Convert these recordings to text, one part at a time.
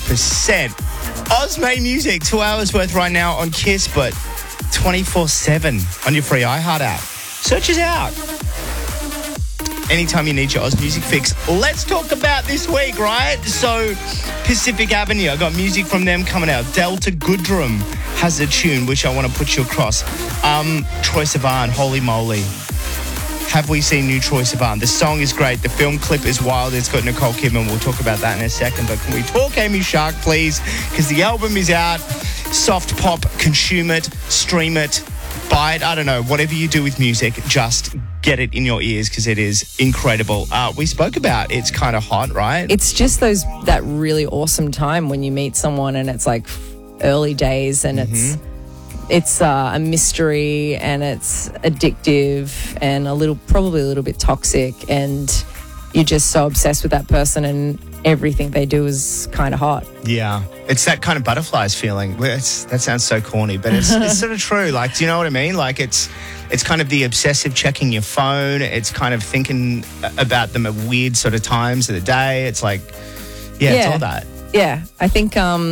100%. Osmay Music, 2 hours worth right now on Kiss, but 24/7 on your free iHeart app. Search us out. Anytime you need your Oz Music fix. Let's talk about this week, right? So, Pacific Avenue, I got music from them coming out. Delta Goodrum has a tune, which I want to put you across. Troye Sivan, Holy Moly. Have we seen new Troye Sivan? The song is great. The film clip is wild. It's got Nicole Kidman. We'll talk about that in a second. But can we talk Amy Shark, please? Because the album is out. Soft pop, consume it, stream it, buy it. I don't know. Whatever you do with music, just get it in your ears because it is incredible. We spoke about It's Kind of Hot, right? It's just that really awesome time when you meet someone and it's like early days and it's a mystery and it's addictive and probably a little bit toxic, and you're just so obsessed with that person and everything they do is kind of hot. Yeah. It's that kind of butterflies feeling. That sounds so corny, but it's sort of true. Like, do you know what I mean? Like, it's kind of the obsessive checking your phone. It's kind of thinking about them at weird sort of times of the day. It's like, it's all that. Yeah. I think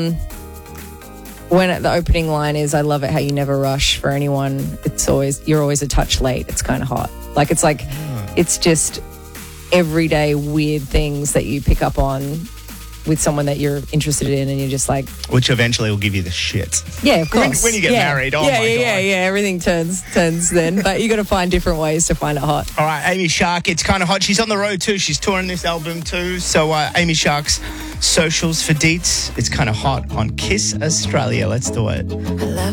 when the opening line is, I love it how you never rush for anyone. You're always a touch late. It's kind of hot. Like, it's just everyday weird things that you pick up on with someone that you're interested in, and you're just like... Which eventually will give you the shit. Yeah, of course. When you get married, my God. Yeah, everything turns then. But you got to find different ways to find it hot. All right, Amy Shark, It's Kind of Hot. She's on the road too. She's touring this album too. So Amy Shark's socials for deets. It's Kind of Hot on Kiss Australia. Let's do it.